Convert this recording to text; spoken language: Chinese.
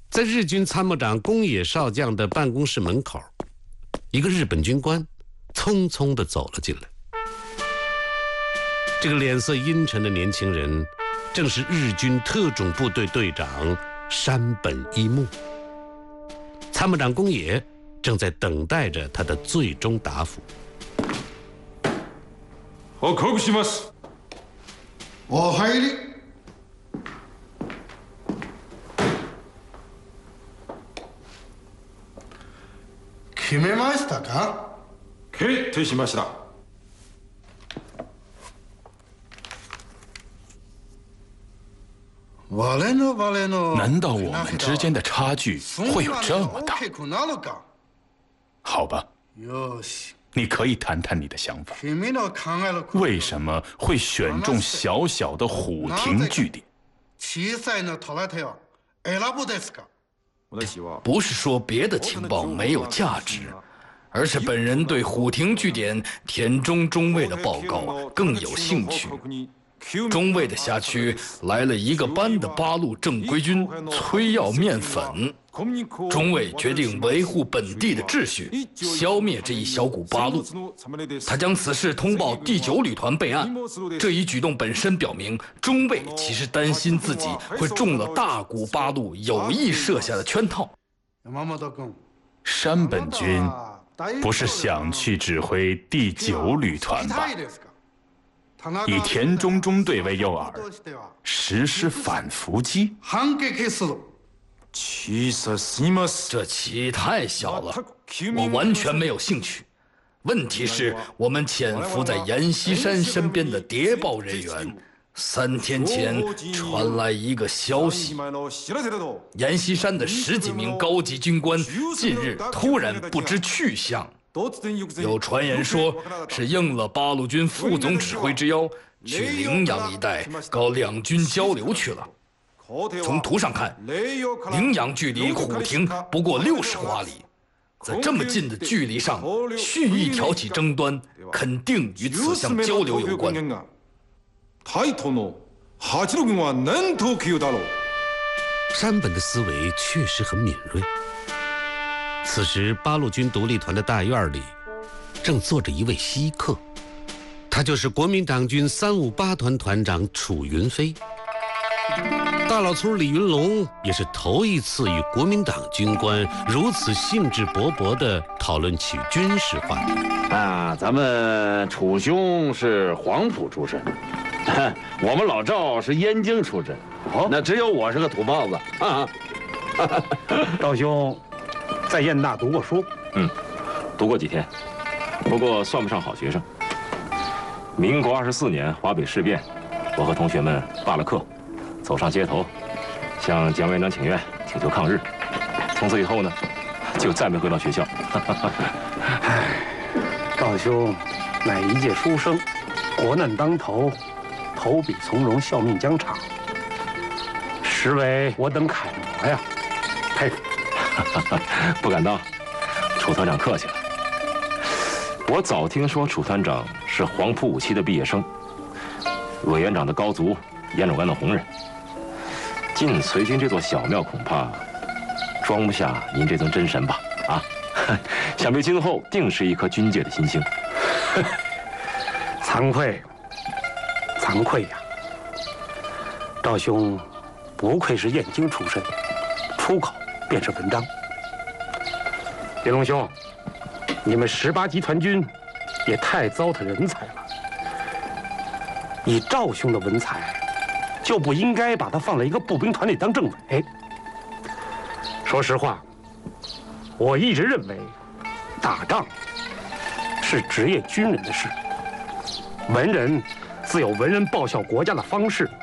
在日军参谋长宫野少将的办公室门口，一个日本军官匆匆地走了进来。这个脸色阴沉的年轻人，正是日军特种部队队长山本一木。参谋长宫野正在等待着他的最终答复。 報告します。 お入り。決めましたか？ 決定しました。 难道我们之间的差距会有这么大？好吧，你可以谈谈你的想法。为什么会选中小小的虎亭据点？ 不是说别的情报没有价值，而是本人对虎亭据点田中中尉的报告更有兴趣。中尉的辖区来了一个班的八路正规军，催要面粉。中尉决定维护本地的秩序，消灭这一小股八路。他将此事通报第9旅团备案。这一举动本身表明，中尉其实担心自己会中了大股八路有意设下的圈套。 山本君不是想去指挥第9旅团吧？以田中中队为诱饵，实施反伏击。 这棋太小了，我完全没有兴趣。问题是我们潜伏在阎锡山身边的谍报人员，3天前传来一个消息：阎锡山的10几名高级军官近日突然不知去向。有传言说是应了八路军副总指挥之邀，去陵阳一带搞两军交流去了。从图上看，陵阳距离虎亭不过60华里，在这么近的距离上蓄意挑起争端，肯定与此项交流有关。 山本的思维确实很敏锐。此时八路军独立团的大院里正坐着一位稀客，他就是国民党军358团团长楚云飞。大老粗李云龙也是头一次与国民党军官如此兴致勃勃地讨论起军事话题。 咱们楚兄是黄埔出身，我们老赵是燕京出身，那只有我是个土包子啊。 赵兄在燕大读过书？ 读过几天，不过算不上好学生。民国24年华北事变，我和同学们罢了课，走上街头，向蒋委员长请愿，请求抗日。从此以后呢，就再没回到学校。 赵兄乃一介书生，国难当头，投笔从戎，效命疆场，实为我等楷模呀！佩服。 不敢当，楚团长客气了。我早听说楚团长是黄埔5期的毕业生，委员长的高足，颜汝干的红人。进隋军这座小庙，恐怕装不下您这尊真神吧？想必今后定是一颗军界的新星。 惭愧，惭愧呀！赵兄不愧是燕京出身，出口便是文章。林龙兄，你们18集团军也太糟蹋人才了。以赵兄的文采，就不应该把他放在一个步兵团里当政委。说实话，我一直认为，打仗是职业军人的事，文人自有文人报效国家的方式。